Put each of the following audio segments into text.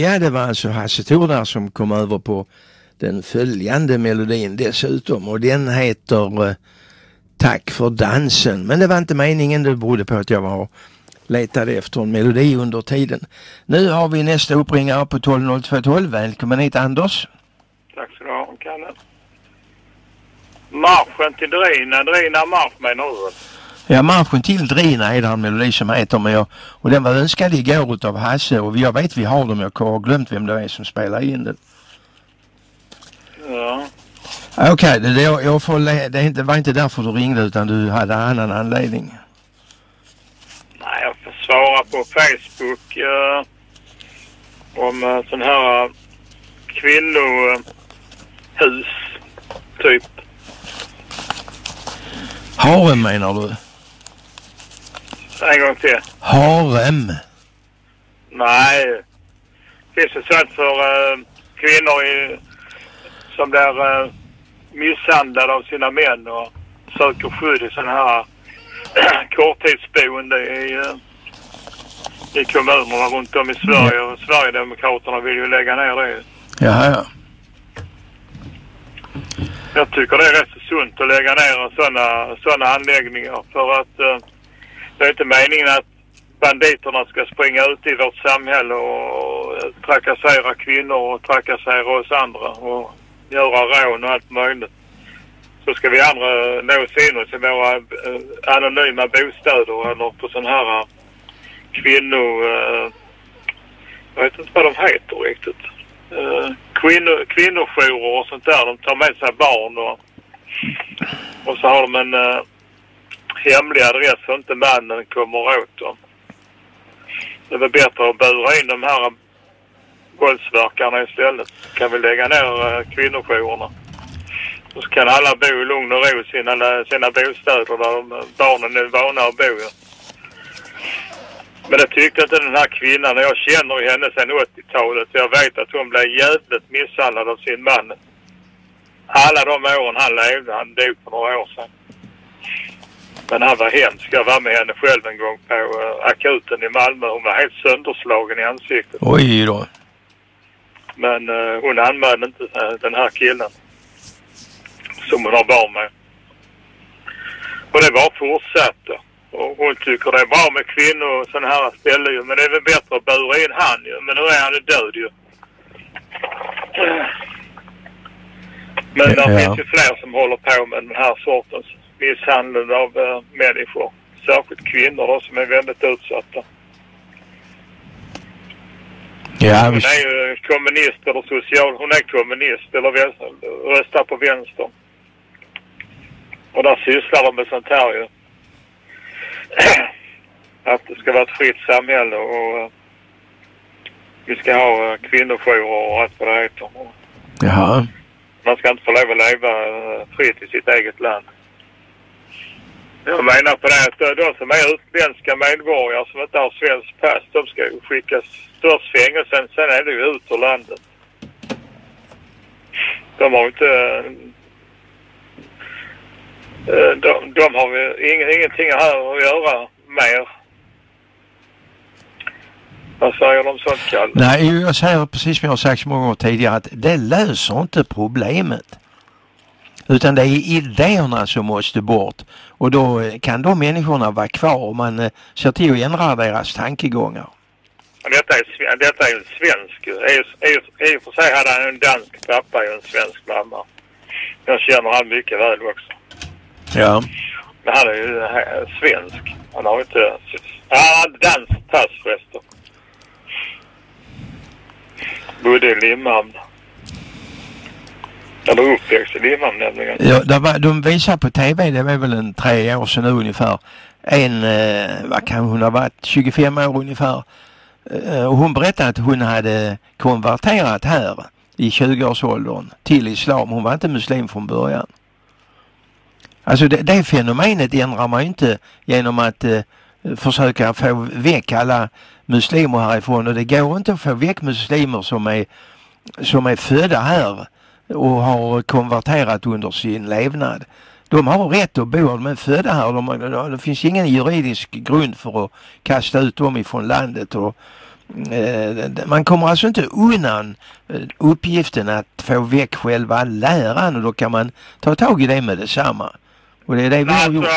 Ja, det var alltså Hasse Thordar som kom över på den följande melodin dessutom. Och den heter Tack för dansen. Men det var inte meningen, det berodde på att jag var letade efter en melodi under tiden. Nu har vi nästa uppringare på 120212. Välkommen hit, Anders. Tack så du ha, Kalle. Marschen till Drina marsch menar du? Ja, marschen till Drina är det en melodi som heter med, och den var önskad igår utav Hasse, och jag vet vi har dem, jag har glömt vem det är som spelar in den. Ja. Okej, det var inte därför du ringde utan du hade annan anledning. Nej, jag får svara på Facebook om sån här kvinnohus typ. Harem menar du? En gång till. Harem? Nej. Finns det sånt för kvinnor som blir misshandlade av sina män och söker skydd i sådana här korttidsboende i kommunerna runt om i Sverige. Och Sverigedemokraterna vill ju lägga ner det. Ja. Jag tycker det är rätt så sunt att lägga ner sådana anläggningar, för att det är inte meningen att banditerna ska springa ut i vårt samhälle och trakassera kvinnor och trakassera oss andra och göra rån och allt möjligt. Så ska vi andra låsa in oss i våra anonyma bostäder eller på sån här jag vet inte vad de heter riktigt. Kvinnojourer och sånt där. De tar med sig barn och så har de en hemlig adress så inte mannen kommer åt dem. Det är bättre att bura in de här våldsverkarna istället. Kan vi lägga ner kvinnojourerna. Och så kan alla bo i lugn och ro i sina bostäder där barnen är vana att bo. Men det tyckte inte den här kvinnan. Jag känner henne sedan 80-talet. Jag vet att hon blev jävligt misshandlad av sin man. Alla de åren han levde. Han dog för några år sedan. Men han var hemsk. Jag var med henne själv en gång på akuten i Malmö. Hon var helt sönderslagen i ansiktet. Oj då. Men hon anmälde inte den här killen som hon har barn med. Och det bara fortsatte. Och hon tycker det är bra med kvinnor och sådana här ställen. Men det är väl bättre att bura in han ju. Men nu är han död ju. Men det finns ju fler som håller på med den här sortens misshandel av människor. Särskilt kvinnor då, som är väldigt utsatta. Ja, hon är ju kommunist eller social. Hon är kommunist eller röstar på vänster. Och där sysslar de med sånt här ju. Att det ska vara ett fritt samhälle och vi ska ha kvinnojourer och allt vad det heter. Jaha. Man ska inte få lov att leva fritt i sitt eget land. Jag menar på det att de som är utländska medborgare som inte har svensk pass, de ska skickas störst fängelsen, sen är det ju ut ur landet. De har inte... De har ingenting här att göra mer. Vad säger de sånt, Kalle? Nej, jag säger precis som jag har sagt så många gånger tidigare att det löser inte problemet. Utan det är idéerna som måste bort. Och då kan de människorna vara kvar om man ser till att ändra deras tankegångar. Detta är en svensk. I och för sig hade han en dansk pappa och en svensk mamma. Jag känner han mycket väl också. Ja. Men han är ju svensk. Han har inte... Han hade danskt pass förresten. Bodde i Limhamn. Eller uppväxt i Limhamn nämligen. Ja, de visar på tv, det var väl en 3 år sedan ungefär. Vad kan hon ha varit? 25 år ungefär. Och hon berättade att hon hade konverterat här i 20-årsåldern till islam. Hon var inte muslim från början. Alltså det fenomenet ändrar man inte genom att försöka få väck alla muslimer härifrån. Och det går inte att få väck muslimer som är födda här och har konverterat under sin levnad. De har rätt att bo, de är födda här. Det finns ingen juridisk grund för att kasta ut dem ifrån landet. Och Man kommer alltså inte undan uppgiften att få väck själva läran, och då kan man ta tag i det med detsamma. Och det är det vi har gjort.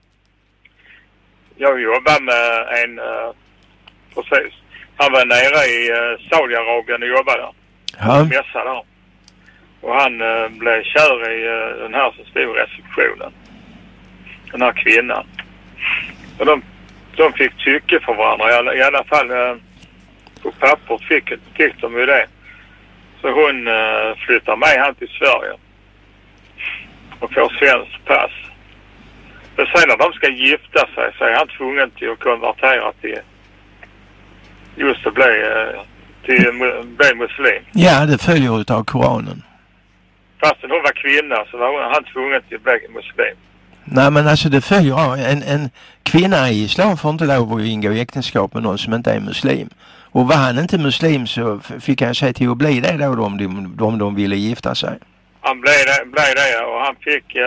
Jag jobbar med en precis. Han var nere i Saudiarabien och jobbade där. Ja. Mässa där. Och han blev kär i den här som stod i receptionen. Den här kvinnan. Och de fick tycke för varandra. I alla fall på papper fick de ju det. Så hon flyttar med han till Sverige. Och får svensk pass. Men sen när de ska gifta sig så är han tvungen till att konvertera till just att bli muslim. Ja, det följer utav Koranen. Fast hon var kvinna så var han tvungen till att bli muslim. Nej, men alltså det följer av. En kvinna i islam får inte lov att ingå i äktenskap med någon som inte är muslim. Och var han inte muslim så fick han sig till att bli det då om de ville gifta sig. Han blev det och han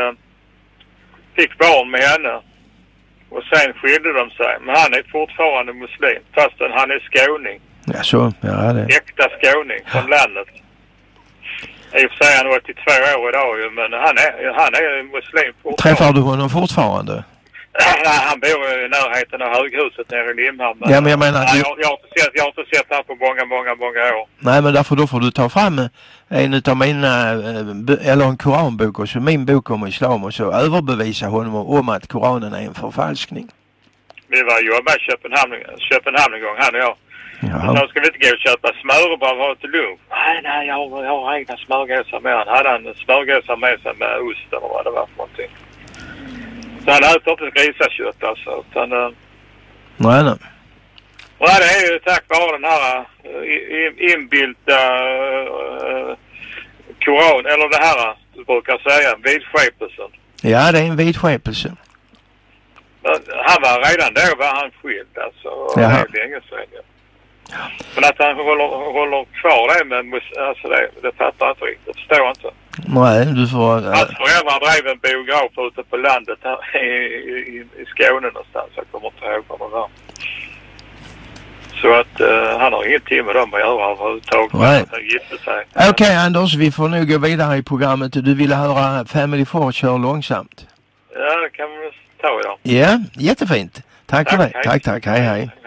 fick barn med henne. Och sen skilde de sig. Men han är fortfarande muslim. Fastän han är skåning. Ja, så. Ja, det. Äkta skåning från landet. I och för sig han är 82 år idag ju, men han är muslim fortfarande. Träffar du honom fortfarande? Han bor i närheten av höghuset nere i Limhamn. Ja, men jag menar... Jag har inte sett han på många år. Nej, men därför då får du ta fram en utav mina, eller en koranbok och så min bok om islam och så överbevisa honom om att Koranen är en förfalskning. Vi var jobba i Köpenhamn en gång, han och jag. Ja. Så ska vi inte gå och köpa smörbröd och ha till lunch. Nej, jag har egna smörgåsar med. Han hade en smörgåsar med sig med ost eller vad det var för någonting. Så han äter inte grisakött alltså. Utan, Nej. och det är ju tack vare den här inbildda Koran, eller det här du brukar säga, vidskepelsen. Ja, det är en vidskepelse. Han var redan då var han skild alltså. Det är länge sedan. Men att han håller kvar det med alltså det fattar jag inte riktigt. Förstår inte. Nej, du får... Hans föräldrar drev en biograf ute på landet här i Skåne någonstans. Jag kommer inte ihåg vad det var. Så att han har ingenting med dem att göra överhuvudtaget. Nej. Han gifte sig. Okej, Anders, vi får nog gå vidare i programmet. Du ville höra Family Four kör långsamt. Ja, det kan vi ta idag. Ja, jättefint. Tack för det. Tack, hej.